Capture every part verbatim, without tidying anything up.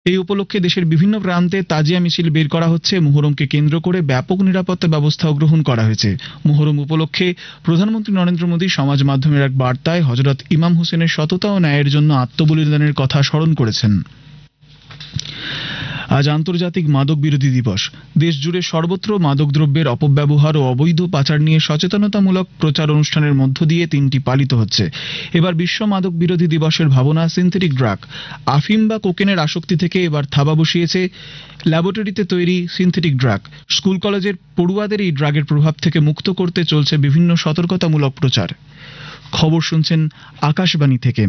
এই উপলক্ষে দেশের বিভিন্ন প্রান্তে তাজিয়া মিছিল বের করা হচ্ছে। মুহররমকে কেন্দ্র করে ব্যাপক নিরাপত্তা ব্যবস্থাও গ্রহণ করা হয়েছে। মুহররম উপলক্ষে প্রধানমন্ত্রী নরেন্দ্র মোদী সমাজ মাধ্যমের এক বার্তায় হযরত ইমাম হোসেনের সততা ও ন্যায়ের জন্য আত্মবলিদানের কথা স্মরণ করেছেন। আজ আন্তর্জাতিক মাদক বিরোধী দিবস। দেশ জুড়ে সর্বত্র মাদকদ্রব্যের অপব্যবহার ও অবৈধ পাচার নিয়ে সচেতনতামূলক প্রচার অনুষ্ঠানের মধ্য দিয়ে দিনটি পালিত হচ্ছে। এবার বিশ্ব মাদক বিরোধী দিবসের ভাবনা সিনথেটিক ড্রাগ। আফিম বা কোকেনের আসক্তি থেকে এবার থাবা বসিয়েছে ল্যাবরেটরিতে তৈরি সিনথেটিক ড্রাগ। স্কুল কলেজের পড়ুয়াদের এই ড্রাগের প্রভাব থেকে মুক্ত করতে চলছে বিভিন্ন সতর্কতামূলক প্রচার। খবর শুনছেন আকাশবাণী থেকে।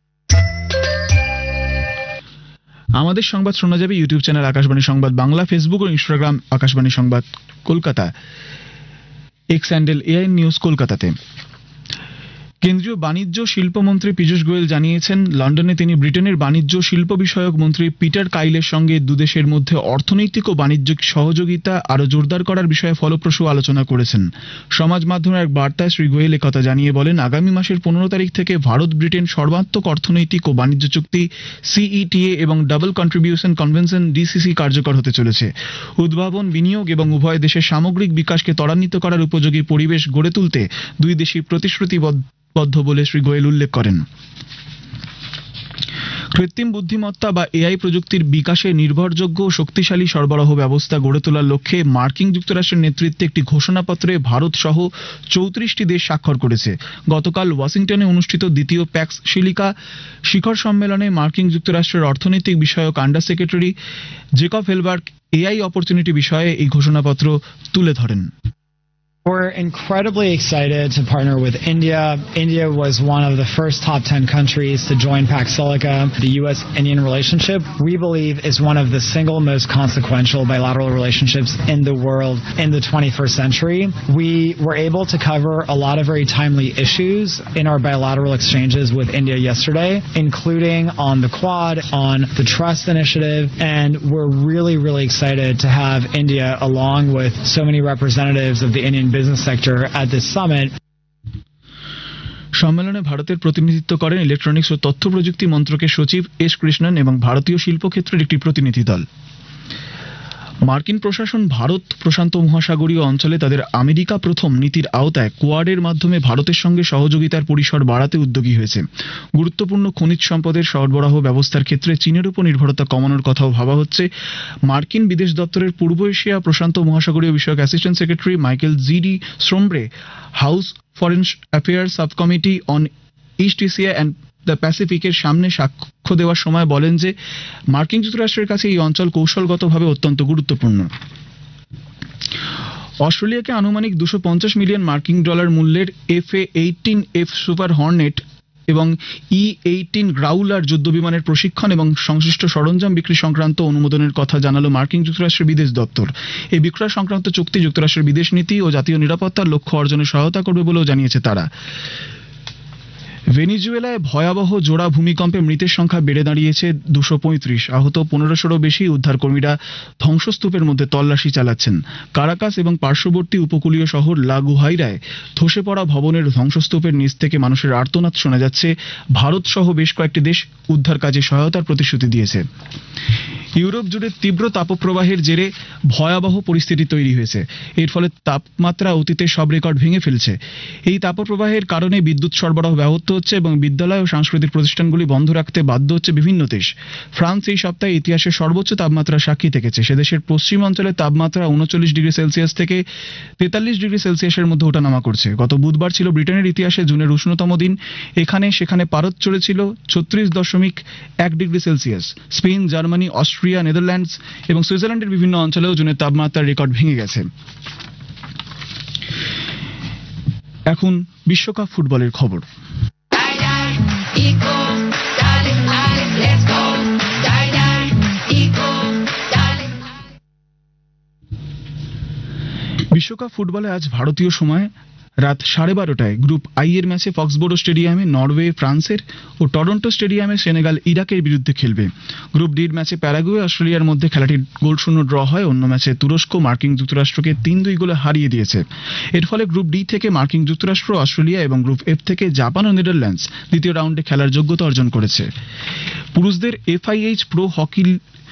আমাদের সংবাদ শোনা যাবে ইউটিউব চ্যানেল আকাশবাণী সংবাদ বাংলা, ফেসবুক ও ইনস্টাগ্রাম আকাশবাণী সংবাদ Kolkata, x handle AI news কলকাতাতে। কেন্দ্রীয় বাণিজ্য শিল্পমন্ত্রী পীযূষ গোয়েল জানিয়েছেন, লন্ডনে তিনি ব্রিটেনের বাণিজ্য শিল্প বিষয়ক মন্ত্রী পিটার কাইলের সঙ্গে দুদেশের মধ্যে অর্থনৈতিক ও বাণিজ্যিক সহযোগিতা আরও জোরদার করার বিষয়ে ফলপ্রসূ আলোচনা করেছেন। সমাজ মাধ্যমের এক বার্তায় শ্রী গোয়েল একথা জানিয়ে বলেন, আগামী মাসের পনেরো তারিখ থেকে ভারত ব্রিটেন সর্বাত্মক অর্থনৈতিক ও বাণিজ্য চুক্তি সিইটিএ এবং ডাবল কন্ট্রিবিউশন কনভেনশন ডিসিসি কার্যকর হতে চলেছে। উদ্ভাবন, বিনিয়োগ এবং উভয় দেশের সামগ্রিক বিকাশকে ত্বরান্বিত করার উপযোগী পরিবেশ গড়ে তুলতে দুই দেশই প্রতিশ্রুতিবদ্ধ বলে শ্রী গোয়েল উল্লেখ করেন। কৃত্রিম বুদ্ধিমত্তা বা এআই প্রযুক্তির বিকাশে নির্ভরযোগ্য ও শক্তিশালী সরবরাহ ব্যবস্থা গড়ে তোলার লক্ষ্যে মার্কিন যুক্তরাষ্ট্রের নেতৃত্বে একটি ঘোষণাপত্রে ভারত সহ চৌত্রিশটি দেশ স্বাক্ষর করেছে। গতকাল ওয়াশিংটনে অনুষ্ঠিত দ্বিতীয় প্যাক্স সিলিকা শিখর সম্মেলনে মার্কিন যুক্তরাষ্ট্রের অর্থনৈতিক বিষয়ক under secretary Jacob হেলবার্গ AI opportunity বিষয়ে এই ঘোষণাপত্র তুলে ধরেন। We're incredibly excited to partner with India. India was one of the first top ten countries to join Pax Silica. The U S Indian relationship, we believe, is one of the single most consequential bilateral relationships in the world in the twenty-first century. We were able to cover a lot of very timely issues in our bilateral exchanges with India yesterday, including on the Quad, on the Trust Initiative, and we're really, really excited to have India along with so many representatives of the Indian business sector at this summit. সম্মেলনে ভারতের প্রতিনিধিত্ব করেন electronics ও তথ্য প্রযুক্তি মন্ত্রকের সচিব S Krishnan এবং ভারতীয় শিল্পক্ষেত্রের একটি প্রতিনিধি দল। মার্কিন প্রশাসন ভারত প্রশান্ত মহাসাগরীয় অঞ্চলে তাদের আমেরিকা প্রথম নীতির আওতায় কোয়াডের মাধ্যমে ভারতের সঙ্গে সহযোগিতার পরিসর বাড়াতে উদ্যোগী হয়েছে। গুরুত্বপূর্ণ খনিজ সম্পদের সরবরাহ ব্যবস্থার ক্ষেত্রে চীনের উপর নির্ভরতা কমানোর কথাও ভাবা হচ্ছে। মার্কিন বিদেশ দপ্তরের পূর্ব এশিয়া প্রশান্ত মহাসাগরীয় বিষয়ক assistant secretary Michael G D স্ট্রোমব্রে house foreign affairs সাবকমিটি on east Asia and the প্যাসিফিকের সামনে সাক্ষ্য দেওয়ার সময় বলেন যে মার্কিন যুক্তরাষ্ট্রের কাছে এই অঞ্চল কৌশলগতভাবে অত্যন্ত গুরুত্বপূর্ণ। অস্ট্রেলিয়াকে আনুমানিক দুশো পঞ্চাশ মিলিয়ন মার্কিন ডলার মূল্যের এফ এ এইটিন এফ সুপার হর্নেট এবং ই এইটিন গ্রাউলার যুদ্ধ বিমানের প্রশিক্ষণ এবং সংশ্লিষ্ট সরঞ্জাম বিক্রি সংক্রান্ত অনুমোদনের কথা জানালো মার্কিন যুক্তরাষ্ট্রের বিদেশ দপ্তর। এই বিক্রয় সংক্রান্ত চুক্তি যুক্তরাষ্ট্রের বিদেশ নীতি ও জাতীয় নিরাপত্তার লক্ষ্য অর্জনে সহায়তা করবে বলেও জানিয়েছে তারা। ভেনিজুয়েলায় ভয়াবহ জোড়া ভূমিকম্পে মৃতের সংখ্যা বেড়ে দাঁড়িয়েছে দুশো পঁয়ত্রিশ। আহত পনেরোশোরও বেশি। উদ্ধারকর্মীরা ধ্বংসস্তূপের মধ্যে তল্লাশি চালাচ্ছেন। কারাকাস এবং পার্শ্ববর্তী উপকূলীয় শহর লা গুহাইরায় ধসে পড়া ভবনের ধ্বংসস্তূপের নিচ থেকে মানুষের আর্তনাদ শোনা যাচ্ছে। ভারত সহ বেশ কয়েকটি দেশ উদ্ধার কাজে সহায়তার প্রতিশ্রুতি দিয়েছে। ইউরোপ জুড়ে তীব্র তাপপ্রবাহের জেরে ভয়াবহ পরিস্থিতি তৈরি হয়েছে। এর ফলে তাপমাত্রা অতীতের সব রেকর্ড ভেঙে ফেলছে। এই তাপপ্রবাহের কারণে বিদ্যুৎ সরবরাহ ব্যাহত হচ্ছে এবং বিদ্যালয় ও সাংস্কৃতিক প্রতিষ্ঠানগুলি বন্ধ রাখতে বাধ্য হচ্ছে বিভিন্ন দেশ। ফ্রান্স এই সপ্তাহে ইতিহাসের সর্বোচ্চ তাপমাত্রা সাক্ষী থেকেছে। সেদেশের পশ্চিম অঞ্চলের তাপমাত্রা উনচল্লিশ ডিগ্রি সেলসিয়াস থেকে তেতাল্লিশ ডিগ্রি সেলসিয়াসের মধ্যে ওঠানামা করছে। গত বুধবার ছিল ব্রিটেনের ইতিহাসে জুনের উষ্ণতম দিন। এখানে সেখানে পারদ চড়েছিল ছত্রিশ দশমিক এক degree Celsius. Spain, Germany, Austria, Netherlands এবং সুইজারল্যান্ডের বিভিন্ন অঞ্চলেও জুনের তাপমাত্রার রেকর্ড ভেঙে গেছে। এখন বিশ্বকাপ ফুটবলের খবর। বিশ্বকাপ ফুটবলে আজ ভারতীয় সময় রাত সাড়ে বারোটায় গ্রুপ আই এর ম্যাচে ফক্সবোরো স্টেডিয়ামে নরওয়ে ফ্রান্সের ও টরন্টো স্টেডিয়ামে সেনেগাল ইরাকের বিরুদ্ধে খেলবে। গ্রুপ ডির ম্যাচে প্যারাগুয়ে অস্ট্রেলিয়ার মধ্যে খেলাটি গোলশূন্য ড্র হয়। অন্য ম্যাচে তুরস্ক মার্কিন যুক্তরাষ্ট্রকে তিন দুই গোলে হারিয়ে দিয়েছে। এর ফলে গ্রুপ ডি থেকে মার্কিন যুক্তরাষ্ট্র, অস্ট্রেলিয়া এবং গ্রুপ এফ থেকে জাপান ও নেদারল্যান্ডস দ্বিতীয় রাউন্ডে খেলার যোগ্যতা অর্জন করেছে। পুরুষদের এফআইএইচ প্রো হকি